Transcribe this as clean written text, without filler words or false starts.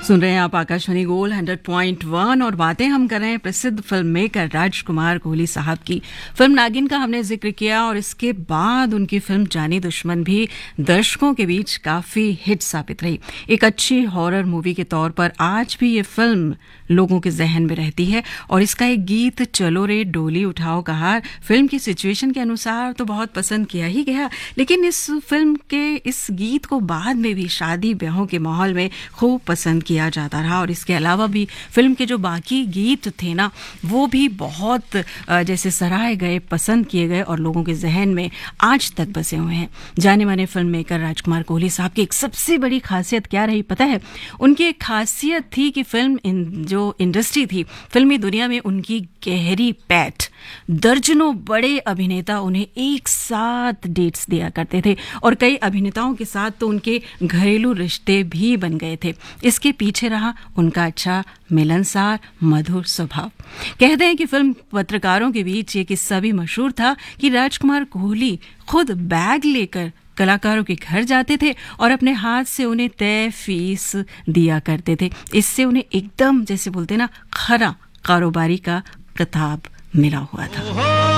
सुन रहे हैं आप आकाशवाणी गोल्ड 100.1 और बातें हम कर रहे हैं प्रसिद्ध फिल्म मेकर राजकुमार कोहली साहब की। फिल्म नागिन का हमने जिक्र किया और इसके बाद उनकी फिल्म जानी दुश्मन भी दर्शकों के बीच काफी हिट साबित रही। एक अच्छी हॉरर मूवी के तौर पर आज भी ये फिल्म लोगों के जहन में रहती है और इसका एक गीत चलो रे डोली उठाओ कहार फिल्म की सिचुएशन के अनुसार तो बहुत पसंद किया ही गया, लेकिन इस फिल्म के इस गीत को बाद में भी शादी ब्याहों के माहौल में खूब पसंद किया जाता रहा। और इसके अलावा भी फिल्म के जो बाकी गीत थे ना, वो भी बहुत जैसे सराहे गए, पसंद किए गए और लोगों के जहन में आज तक बसे हुए हैं। जाने माने फिल्म मेकर राजकुमार कोहली साहब की एक सबसे बड़ी खासियत क्या रही पता है? उनकी एक खासियत थी कि फिल्म जो इंडस्ट्री थी, फिल्मी दुनिया में उनकी गहरी पैठ। दर्जनों बड़े अभिनेता उन्हें एक साथ डेट्स दिया करते थे और कई अभिनेताओं के साथ तो उनके घरेलू रिश्ते भी बन गए थे। इसके पीछे रहा उनका अच्छा मिलनसार मधुर स्वभाव। कहते हैं कि फिल्म पत्रकारों के बीच ये किस्सा भी मशहूर था कि राजकुमार कोहली खुद बैग लेकर कलाकारों के घर जाते थे और अपने हाथ से उन्हें तय फीस दिया करते थे। इससे उन्हें एकदम जैसे बोलते ना खरा कारोबारी का खिताब मिला हुआ था।